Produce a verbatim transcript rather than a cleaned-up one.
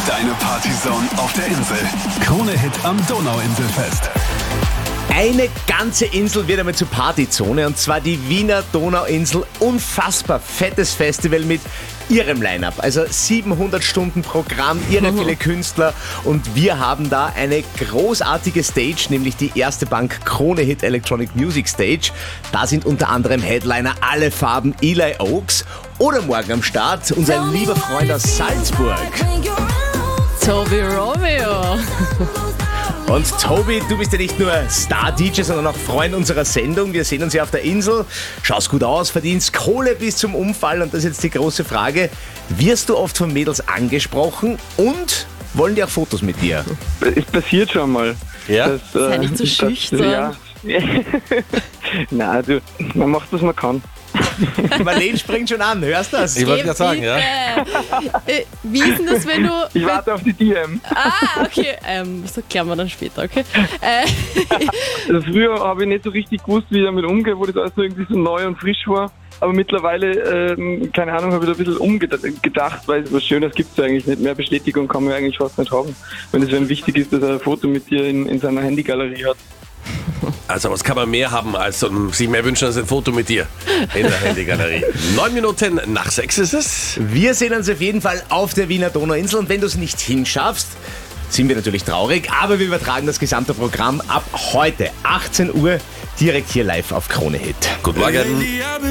Deine Partyzone auf der Insel. Krone-Hit am Donauinselfest. Eine ganze Insel wird einmal zur Partyzone, und zwar die Wiener Donauinsel. Unfassbar fettes Festival mit ihrem Line-Up. Also siebenhundert Stunden Programm, irre viele Künstler, und wir haben da eine großartige Stage, nämlich die Erste Bank Krone-Hit Electronic Music Stage. Da sind unter anderem Headliner Alle Farben, Eli Oaks, oder morgen am Start unser lieber Freund aus Salzburg, Toby Romeo. Und Tobi, du bist ja nicht nur Star-D J, sondern auch Freund unserer Sendung. Wir sehen uns ja auf der Insel. Schaust gut aus, verdienst Kohle bis zum Umfallen. Und das ist jetzt die große Frage. Wirst du oft von Mädels angesprochen und wollen die auch Fotos mit dir? Es passiert schon mal. Ja? Das, Sei nicht so das, schüchtern. Ja. Nein, also, man macht, was man kann. Marlene springt schon an, hörst du das? Ich wollte gerade sagen, ja. Äh, Wie ist denn das, wenn du... Ich warte auf die D M. Ah, okay. Ähm, das erklären wir dann später, okay? Äh, Also früher habe ich nicht so richtig gewusst, wie ich damit umgehe, wo das alles so irgendwie so neu und frisch war. Aber mittlerweile, ähm, keine Ahnung, habe ich da ein bisschen umgedacht, weil was Schönes gibt es eigentlich nicht. Mehr Bestätigung kann man eigentlich fast nicht haben. Wenn es wem wichtig ist, dass er ein Foto mit dir in, in seiner Handygalerie hat. Also was kann man mehr haben, als um, sich mehr wünschen als ein Foto mit dir in der Handygalerie. Neun Minuten nach sechs ist es. Wir sehen uns auf jeden Fall auf der Wiener Donauinsel, und wenn du es nicht hinschaffst, sind wir natürlich traurig, aber wir übertragen das gesamte Programm ab heute achtzehn Uhr direkt hier live auf Krone Hit. Guten Morgen.